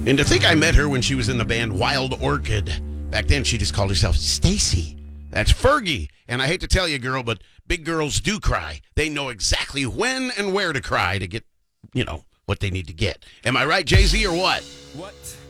And to think I met her when she was in the band Wild Orchid. Back then, she just called herself Stacy. That's Fergie. And I hate to tell you, girl, but big girls do cry. They know exactly when and where to cry to get, what they need to get. Am I right, Jay-Z, or what? What?